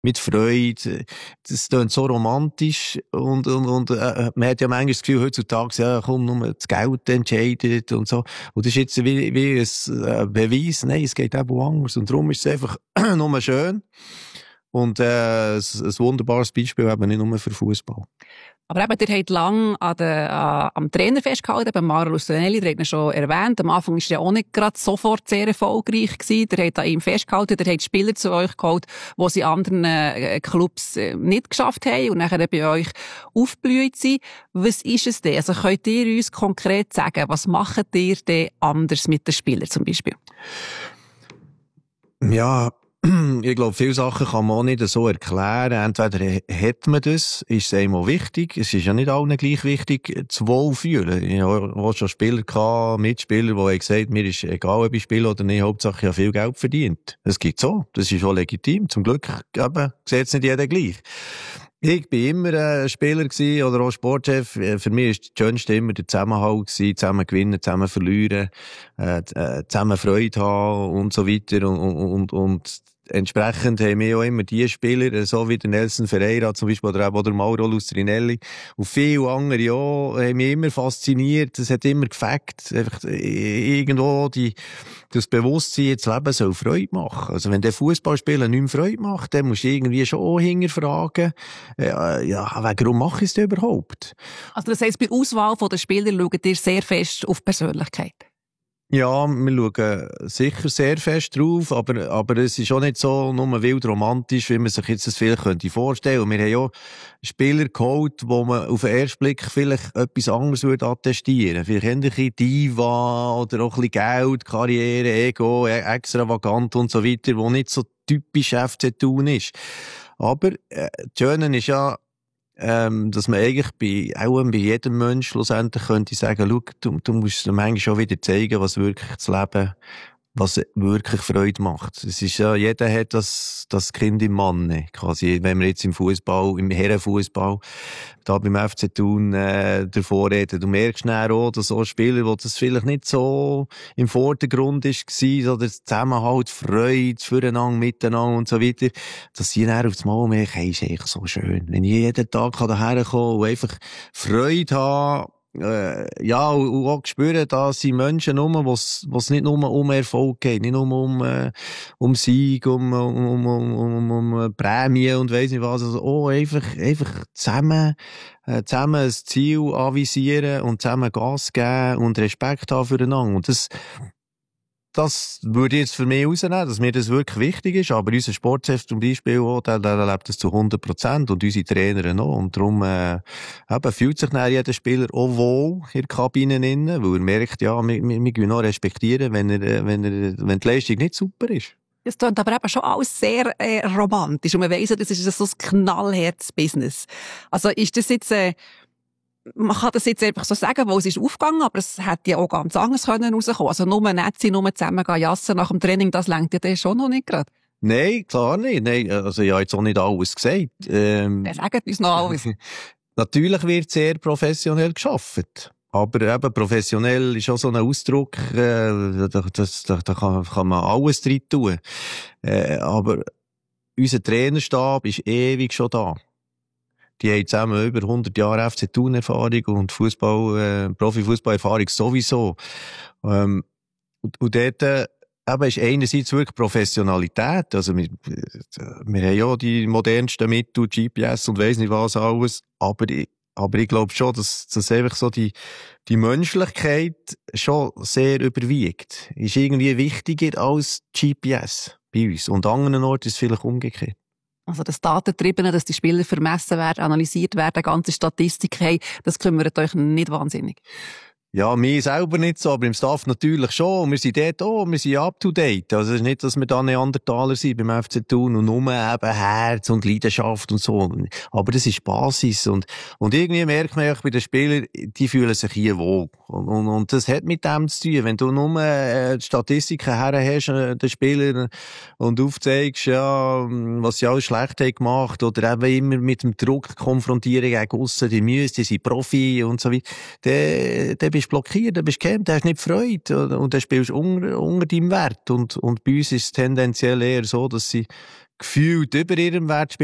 mit Freude. Das klingt so romantisch und man hat ja manchmal das Gefühl, heutzutage, ja, komm, nur das Geld entscheidet und so. Und das ist jetzt wie ein Beweis, nein, es geht eben anders. Und darum ist es einfach nur schön. Und ein wunderbares Beispiel eben nicht nur für Fußball. Aber eben, ihr habt lange am Trainer festgehalten, beim Mauro Lustinelli, ihr habt ihn schon erwähnt. Am Anfang war er ja auch nicht gerade sofort sehr erfolgreich gewesen. Ihr habt an ihm festgehalten, ihr habt Spieler zu euch geholt, die sie in anderen Clubs nicht geschafft haben und nachher bei euch aufgeblüht sind. Was ist es denn? Also könnt ihr uns konkret sagen, was macht ihr denn anders mit den Spielern zum Beispiel? Ja, ich glaube, viele Sachen kann man auch nicht so erklären. Entweder hat man das, ist es einmal wichtig. Es ist ja nicht allen gleich wichtig, zu wohlfühlen. Ich habe auch schon Spieler gehabt, Mitspieler, die gesagt haben, mir ist egal, ob ich spiele oder nicht, Hauptsache ich habe viel Geld verdient. Das gibt so. Das ist auch legitim. Zum Glück sieht es nicht jeder gleich. Ich bin immer ein Spieler gewesen, oder auch Sportchef. Für mich ist das Schönste immer der Zusammenhalt gewesen, zusammen gewinnen, zusammen verlieren, zusammen Freude haben und so weiter. Und entsprechend haben wir auch immer die Spieler, so wie der Nelson Ferreira zum Beispiel, oder auch der Mauro Lustinelli, und viele andere auch, haben mich immer fasziniert. Es hat immer gefällt. Einfach irgendwo das Bewusstsein, das Leben soll Freude machen. Also wenn der Fußballspieler nicht mehr Freude macht, dann musst du irgendwie schon auch hinterfragen, warum mache ich es denn überhaupt? Also das heisst, bei Auswahl der Spieler schaut ihr sehr fest auf Persönlichkeit? Ja, wir schauen sicher sehr fest drauf, aber es ist auch nicht so nur wild romantisch, wie man sich jetzt das vielleicht vorstellen könnte. Und wir haben auch Spieler geholt, wo man auf den ersten Blick vielleicht etwas anderes attestieren würde. Vielleicht ein bisschen Diva oder auch ein bisschen Geld, Karriere, Ego, extravagant und so weiter, wo nicht so typisch FC Thun ist. Aber das Schöne ist ja, dass man eigentlich bei jedem Menschen schlussendlich könnte sagen, schau, du musst dir manchmal schon wieder zeigen, was wirklich das Leben, was wirklich Freude macht. Es ist ja, jeder hat das Kind im Mann, quasi. Wenn wir jetzt im Fußball, im Herrenfußball, da beim FC Thun, davor reden, du merkst schnell auch, dass so Spieler, wo das vielleicht nicht so im Vordergrund war, oder Zusammenhalt, Freude, füreinander, miteinander und so weiter, dass sie dann auf das Mal merken, hey, ist eigentlich so schön. Wenn ich jeden Tag daher kommen und einfach Freude haben, und auch spüren, da sind Menschen wo es nicht nur um Erfolg geht, nicht nur um Sieg, um Prämie und weiss nicht was, also einfach zusammen ein Ziel anvisieren und zusammen Gas geben und Respekt haben füreinander. Und das würde ich jetzt für mich rausnehmen, dass mir das wirklich wichtig ist. Aber unser Sportchef zum Beispiel auch, der lebt das zu 100% und unsere Trainer auch. Und darum fühlt sich dann jeder Spieler auch wohl in der Kabine innen, weil er merkt, ja, wir können auch respektieren, wenn die Leistung nicht super ist. Das klingt aber eben schon alles sehr romantisch. Und man weiss ja, das ist so ein knallhartes Business. Also ist das jetzt... man kann das jetzt einfach so sagen, weil es ist aufgegangen, aber es hätte ja auch ganz anders rauskommen können. Also nur nett sein, nur zusammen gehen jassen nach dem Training, das lenkt ja dann schon noch nicht gerade. Nein, klar nicht. Nein, also ich habe jetzt auch nicht alles gesagt. Sagt uns noch alles. Natürlich wird sehr professionell gearbeitet. Aber eben professionell ist auch so ein Ausdruck, da kann man alles drin tun. Aber unser Trainerstab ist ewig schon da. Die haben zusammen über 100 Jahre FC Thun-Erfahrung und Profifußball-Erfahrung sowieso. Und dort eben ist einerseits wirklich Professionalität. Also wir haben ja die modernsten Mittel, GPS und weiss nicht was alles. Aber ich glaube schon, dass einfach so die Menschlichkeit schon sehr überwiegt. Ist irgendwie wichtiger als GPS bei uns. Und an anderen Orten ist es vielleicht umgekehrt. Also das Datentriebene, dass die Spieler vermessen werden, analysiert werden, ganze Statistik haben, das kümmert euch nicht wahnsinnig. Ja, mir selber nicht so, aber im Staff natürlich schon. Wir sind dort auch, wir sind up to date. Also es ist nicht, dass wir da Neandertaler sind beim FC Thun und nur eben Herz und Leidenschaft und so. Aber das ist Basis und irgendwie merkt man auch bei den Spielern, die fühlen sich hier wohl. Und das hat mit dem zu tun. Wenn du nur Statistiken her hast, den Spielern, und aufzeigst, ja, was sie alles schlecht haben gemacht, oder eben immer mit dem Druck konfrontieren gegen aussen, die sind Profi und so weiter, dann bist du blockiert, dann bist du gehemmt, dann hast du nicht Freude und dann spielst du unter deinem Wert. Und bei uns ist es tendenziell eher so, dass sie gefühlt über ihrem Wert